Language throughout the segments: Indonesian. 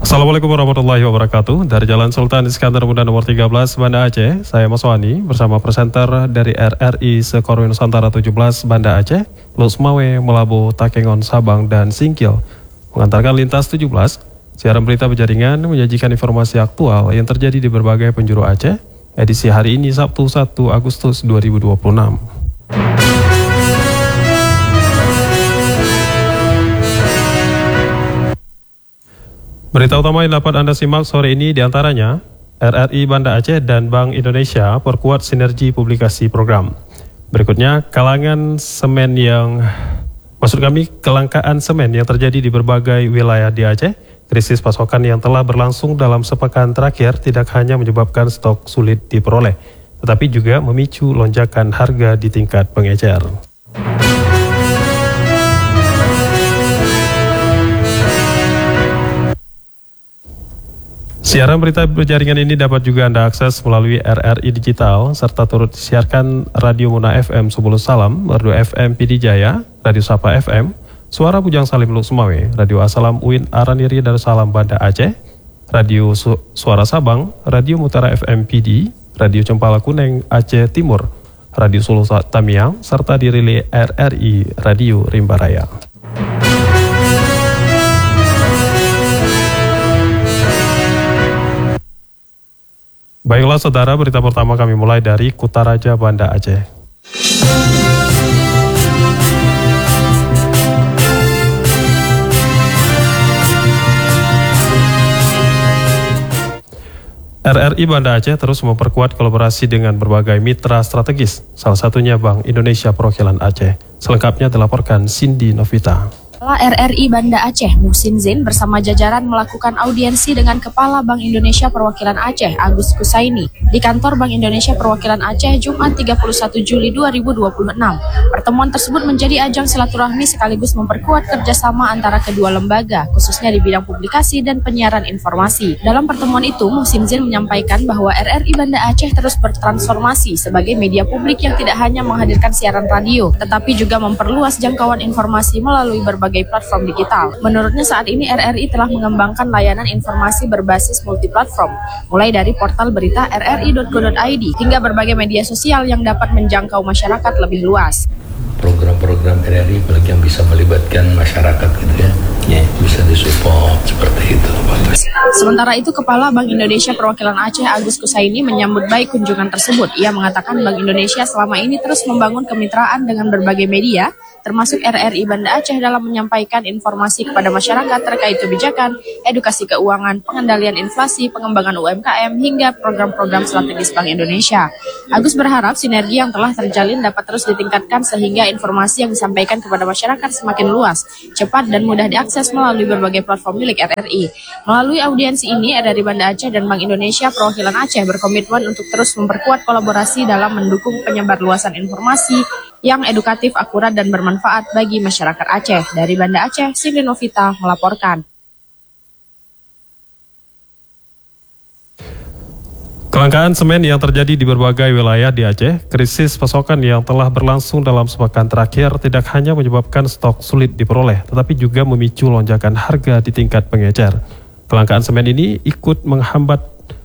Assalamualaikum warahmatullahi wabarakatuh. Dari Jalan Sultan Iskandar Muda nomor 13 Banda Aceh, saya Mas Wani bersama presenter dari RRI Sekorwi Nusantara 17 Banda Aceh, Lusmawe, Melabu, Takengon, Sabang, dan Singkil. Mengantarkan lintas 17, siaran berita berjaringan menyajikan informasi aktual yang terjadi di berbagai penjuru Aceh, edisi hari ini Sabtu 1 Agustus 2026. Berita utama yang dapat Anda simak sore ini diantaranya, RRI Banda Aceh dan Bank Indonesia perkuat sinergi publikasi program. Berikutnya, kelangkaan semen yang terjadi di berbagai wilayah di Aceh. Krisis pasokan yang telah berlangsung dalam sepekan terakhir tidak hanya menyebabkan stok sulit diperoleh, tetapi juga memicu lonjakan harga di tingkat pengecer. Siaran berita berjaringan ini dapat juga Anda akses melalui RRI Digital, serta turut disiarkan Radio Muna FM Subulus Salam, Radio FM PD Jaya, Radio Sapa FM, Suara Bujang Salim Lusmawe, Radio Asalam Uin Araniri Darussalam Banda Aceh, Radio Suara Sabang, Radio Mutara FM PD, Radio Cempala Kuneng Aceh Timur, Radio Sulu Tamiang, serta dirilis RRI Radio Rimba Raya. Baiklah saudara, berita pertama kami mulai dari Kutaraja Banda Aceh. RRI Banda Aceh terus memperkuat kolaborasi dengan berbagai mitra strategis, salah satunya Bank Indonesia Perwakilan Aceh. Selengkapnya dilaporkan Cindy Novita. RRI Banda Aceh, Muhsin Zain bersama jajaran melakukan audiensi dengan Kepala Bank Indonesia Perwakilan Aceh, Agus Kusaini, di kantor Bank Indonesia Perwakilan Aceh, Jumat 31 Juli 2026. Pertemuan tersebut menjadi ajang silaturahmi sekaligus memperkuat kerjasama antara kedua lembaga, khususnya di bidang publikasi dan penyiaran informasi. Dalam pertemuan itu, Muhsin Zain menyampaikan bahwa RRI Banda Aceh terus bertransformasi sebagai media publik yang tidak hanya menghadirkan siaran radio, tetapi juga memperluas jangkauan informasi melalui berbagai platform digital. Menurutnya saat ini RRI telah mengembangkan layanan informasi berbasis multiplatform, mulai dari portal berita rri.co.id hingga berbagai media sosial yang dapat menjangkau masyarakat lebih luas. Program-program RRI apalagi yang bisa melibatkan masyarakat gitu ya, bisa disupport seperti itu. Sementara itu, Kepala Bank Indonesia Perwakilan Aceh Agus Kusaini menyambut baik kunjungan tersebut. Ia mengatakan Bank Indonesia selama ini terus membangun kemitraan dengan berbagai media, termasuk RRI Banda Aceh dalam menyampaikan informasi kepada masyarakat terkait kebijakan, edukasi keuangan, pengendalian inflasi, pengembangan UMKM, hingga program-program strategis Bank Indonesia. Agus berharap sinergi yang telah terjalin dapat terus ditingkatkan sehingga informasi yang disampaikan kepada masyarakat semakin luas, cepat, dan mudah diakses melalui berbagai platform milik RRI. Melalui audiensi ini, RRI Banda Aceh dan Bank Indonesia Perwakilan Aceh berkomitmen untuk terus memperkuat kolaborasi dalam mendukung penyebarluasan informasi yang edukatif, akurat, dan bermanfaat bagi masyarakat Aceh. Dari Banda Aceh, Cindy Novita melaporkan. Kelangkaan semen yang terjadi di berbagai wilayah di Aceh, krisis pasokan yang telah berlangsung dalam sepekan terakhir tidak hanya menyebabkan stok sulit diperoleh, tetapi juga memicu lonjakan harga di tingkat pengecer. Kelangkaan semen ini ikut menghambat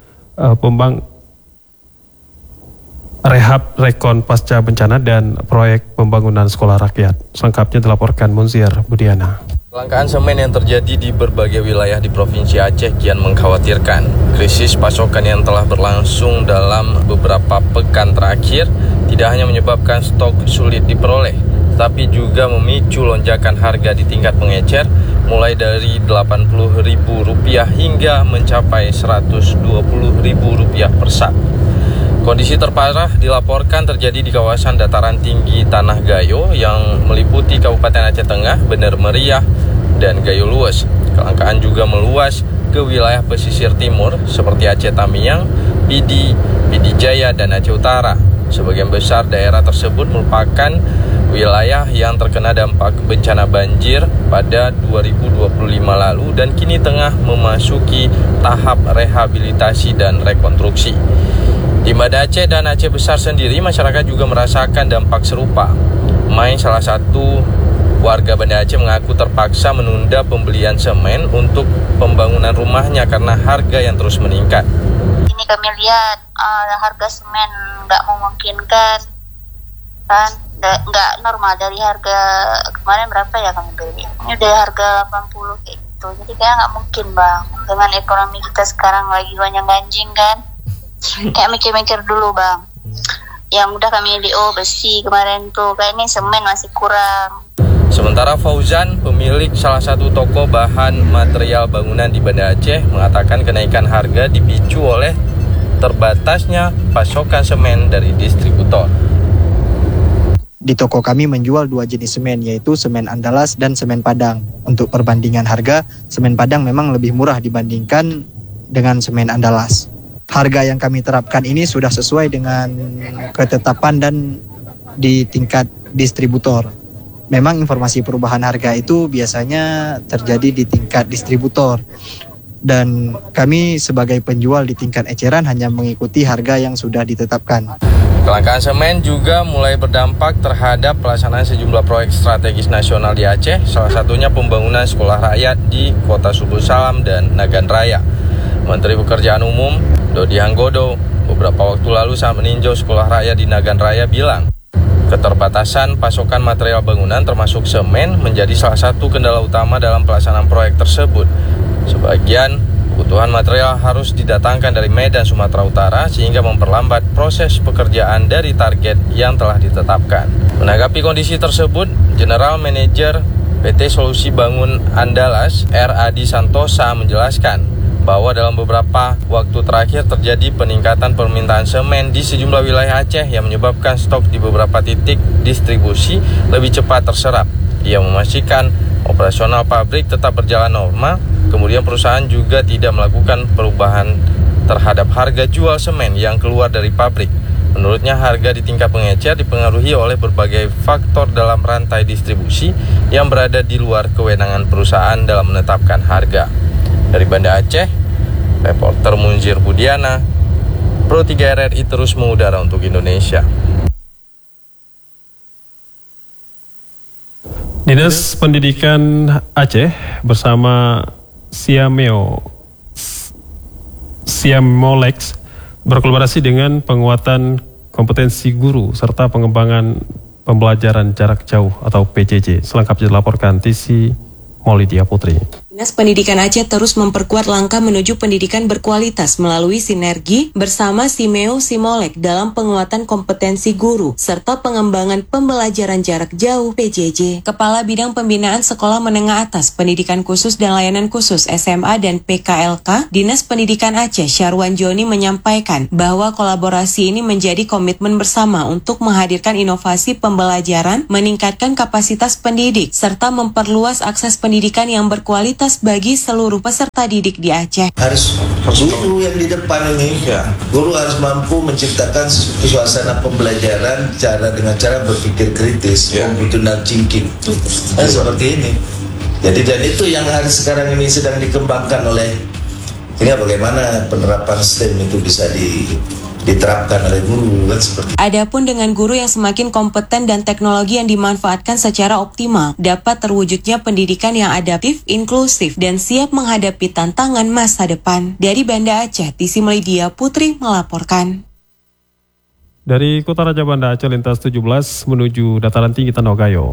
rehab rekon pasca bencana dan proyek pembangunan sekolah rakyat. Selengkapnya dilaporkan Munzir Budiana. Kelangkaan semen yang terjadi di berbagai wilayah di Provinsi Aceh kian mengkhawatirkan. Krisis pasokan yang telah berlangsung dalam beberapa pekan terakhir tidak hanya menyebabkan stok sulit diperoleh, tapi juga memicu lonjakan harga di tingkat pengecer mulai dari Rp80.000 hingga mencapai Rp120.000 per sak. Kondisi terparah dilaporkan terjadi di kawasan dataran tinggi Tanah Gayo yang meliputi Kabupaten Aceh Tengah, Bener Meriah, dan Gayo Lues. Kelangkaan juga meluas ke wilayah pesisir timur seperti Aceh Tamiang, PD Jaya, dan Aceh Utara. Sebagian besar daerah tersebut merupakan wilayah yang terkena dampak bencana banjir pada 2025 lalu dan kini tengah memasuki tahap rehabilitasi dan rekonstruksi. Di Banda Aceh dan Aceh Besar sendiri, masyarakat juga merasakan dampak serupa. Mai salah satu Warga Banda Aceh mengaku terpaksa menunda pembelian semen untuk pembangunan rumahnya karena harga yang terus meningkat. Ini kami lihat harga semen nggak memungkinkan, kan? Nggak normal. Dari harga kemarin berapa ya kami beli? Ini udah harga 80 kayak gitu. Jadi kayak nggak mungkin bang. Dengan ekonomi kita sekarang lagi banyak ganjing kan. Kayak mikir-mikir dulu bang. Yang udah kami DO besi kemarin tuh, kayak ini semen masih kurang. Sementara Fauzan, pemilik salah satu toko bahan material bangunan di Banda Aceh, mengatakan kenaikan harga dipicu oleh terbatasnya pasokan semen dari distributor. Di toko kami menjual 2 jenis semen, yaitu semen Andalas dan semen Padang. Untuk perbandingan harga, semen Padang memang lebih murah dibandingkan dengan semen Andalas. Harga yang kami terapkan ini sudah sesuai dengan ketetapan dan di tingkat distributor. Memang informasi perubahan harga itu biasanya terjadi di tingkat distributor. Dan kami sebagai penjual di tingkat eceran hanya mengikuti harga yang sudah ditetapkan. Kelangkaan semen juga mulai berdampak terhadap pelaksanaan sejumlah proyek strategis nasional di Aceh, salah satunya pembangunan sekolah rakyat di Kota Subul Salam dan Nagan Raya. Menteri Pekerjaan Umum Dodi Hanggodo beberapa waktu lalu saat meninjau sekolah rakyat di Nagan Raya bilang, keterbatasan pasokan material bangunan termasuk semen menjadi salah satu kendala utama dalam pelaksanaan proyek tersebut. Sebagian kebutuhan material harus didatangkan dari Medan, Sumatera Utara sehingga memperlambat proses pekerjaan dari target yang telah ditetapkan. Menanggapi kondisi tersebut, General Manager PT Solusi Bangun Andalas R.Adi Santosa menjelaskan bahwa dalam beberapa waktu terakhir terjadi peningkatan permintaan semen di sejumlah wilayah Aceh yang menyebabkan stok di beberapa titik distribusi lebih cepat terserap. Ia memastikan operasional pabrik tetap berjalan normal, kemudian perusahaan juga tidak melakukan perubahan terhadap harga jual semen yang keluar dari pabrik. Menurutnya harga di tingkat pengecer dipengaruhi oleh berbagai faktor dalam rantai distribusi yang berada di luar kewenangan perusahaan dalam menetapkan harga. Dari Banda Aceh, reporter Munzir Budiana, Pro 3 RRI terus mengudara untuk Indonesia. Dinas Pendidikan Aceh bersama Siamolex berkolaborasi dengan penguatan kompetensi guru serta pengembangan pembelajaran jarak jauh atau PJJ. Selengkapnya dilaporkan Tisi Maulidia Putri. Dinas Pendidikan Aceh terus memperkuat langkah menuju pendidikan berkualitas melalui sinergi bersama Simolek dalam penguatan kompetensi guru serta pengembangan pembelajaran jarak jauh PJJ. Kepala Bidang Pembinaan Sekolah Menengah Atas, Pendidikan Khusus dan Layanan Khusus SMA dan PKLK, Dinas Pendidikan Aceh Syarwan Joni menyampaikan bahwa kolaborasi ini menjadi komitmen bersama untuk menghadirkan inovasi pembelajaran, meningkatkan kapasitas pendidik, serta memperluas akses pendidikan yang berkualitas bagi seluruh peserta didik di Aceh. Harus guru yang di depan ini, guru harus mampu menciptakan suasana pembelajaran dengan cara berpikir kritis, computational thinking. Seperti ini. Jadi dan itu yang hari sekarang ini sedang dikembangkan oleh, sehingga bagaimana penerapan STEM itu bisa diterapkan oleh guru kan seperti. Adapun dengan guru yang semakin kompeten dan teknologi yang dimanfaatkan secara optimal, dapat terwujudnya pendidikan yang adaptif, inklusif, dan siap menghadapi tantangan masa depan. Dari Banda Aceh, Tisi Maulidia Putri melaporkan. Dari Kota Raja Banda Aceh lintas 17 menuju dataran tinggi Tanogayo.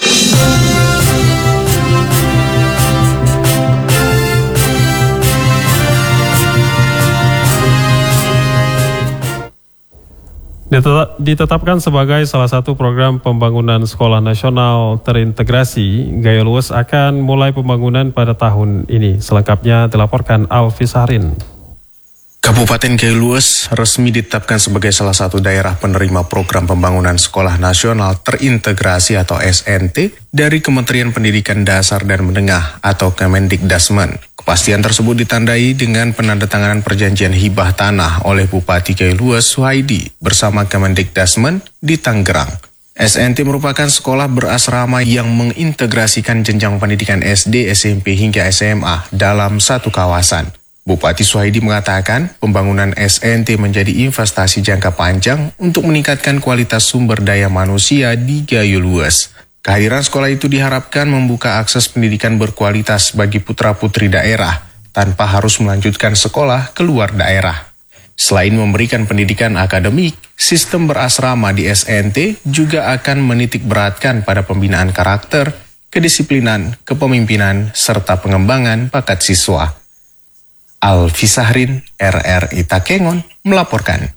Ditetapkan sebagai salah satu program pembangunan sekolah nasional terintegrasi, Gaya Luwes akan mulai pembangunan pada tahun ini. Selengkapnya dilaporkan Alfi Sarin. Kabupaten Gaya Luwes resmi ditetapkan sebagai salah satu daerah penerima program pembangunan sekolah nasional terintegrasi atau SNT dari Kementerian Pendidikan Dasar dan Menengah atau Kemendikdasmen. Kepastian tersebut ditandai dengan penandatanganan perjanjian hibah tanah oleh Bupati Gaya Luwes Suhaidi bersama Kemendikdasmen di Tangerang. SNT merupakan sekolah berasrama yang mengintegrasikan jenjang pendidikan SD, SMP hingga SMA dalam satu kawasan. Bupati Suhaidi mengatakan pembangunan SNT menjadi investasi jangka panjang untuk meningkatkan kualitas sumber daya manusia di Gaya Luwes. Kehadiran sekolah itu diharapkan membuka akses pendidikan berkualitas bagi putra-putri daerah tanpa harus melanjutkan sekolah keluar daerah. Selain memberikan pendidikan akademik, sistem berasrama di SNT juga akan menitik beratkan pada pembinaan karakter, kedisiplinan, kepemimpinan, serta pengembangan bakat siswa. Alfi Sahrin, RRI Takengon, melaporkan.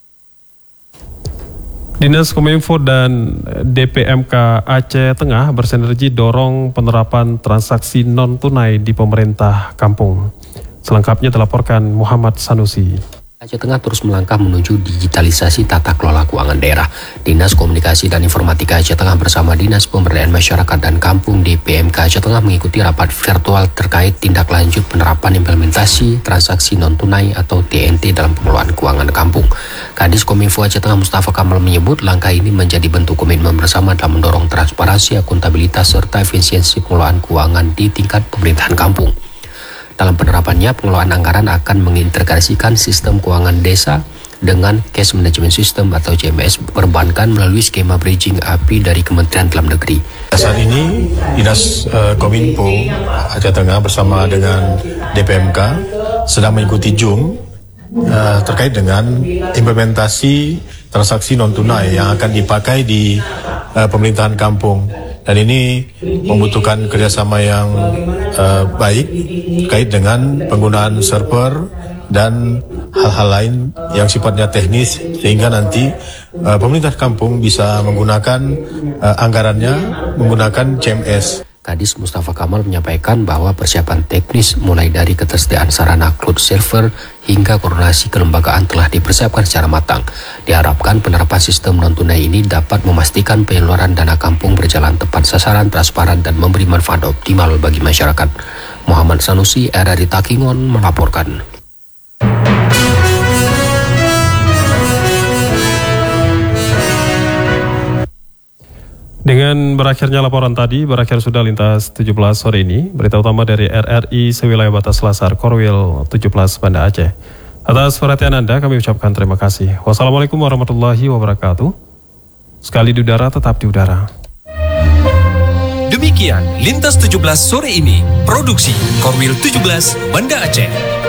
Dinas Kominfo dan DPMK Aceh Tengah bersinergi dorong penerapan transaksi non-tunai di pemerintah kampung. Selengkapnya dilaporkan Muhammad Sanusi. Aceh Tengah terus melangkah menuju digitalisasi tata kelola keuangan daerah. Dinas Komunikasi dan Informatika Aceh Tengah bersama Dinas Pemberdayaan Masyarakat dan Kampung DPMK Aceh Tengah mengikuti rapat virtual terkait tindak lanjut penerapan implementasi transaksi non-tunai atau TNT dalam pengelolaan keuangan kampung. Kadis Kominfo Aceh Tengah Mustafa Kamal menyebut langkah ini menjadi bentuk komitmen bersama dalam mendorong transparansi, akuntabilitas, serta efisiensi pengelolaan keuangan di tingkat pemerintahan kampung. Dalam penerapannya, pengelolaan anggaran akan mengintegrasikan sistem keuangan desa dengan Cash Management System atau CMS perbankan melalui skema bridging API dari Kementerian Dalam Negeri. Saat ini, Dinas Kominfo Aceh Tengah bersama dengan DPMK sedang mengikuti Zoom terkait dengan implementasi transaksi non-tunai yang akan dipakai di pemerintahan kampung. Dan ini membutuhkan kerjasama yang baik terkait dengan penggunaan server dan hal-hal lain yang sifatnya teknis sehingga nanti pemerintah kampung bisa menggunakan anggarannya menggunakan CMS. Kadis Mustafa Kamal menyampaikan bahwa persiapan teknis mulai dari ketersediaan sarana cloud server hingga koordinasi kelembagaan telah dipersiapkan secara matang. Diharapkan penerapan sistem non-tunai ini dapat memastikan penyaluran dana kampung berjalan tepat sasaran, transparan, dan memberi manfaat optimal bagi masyarakat. Muhammad Sanusi, RRI Takengon, melaporkan. Dengan berakhirnya laporan tadi, berakhir sudah lintas 17 sore ini. Berita utama dari RRI sewilayah batas Lasar, Korwil 17 Banda Aceh. Atas perhatian Anda kami ucapkan terima kasih. Wassalamualaikum warahmatullahi wabarakatuh. Sekali di udara, tetap di udara. Demikian lintas 17 sore ini, produksi Korwil 17 Banda Aceh.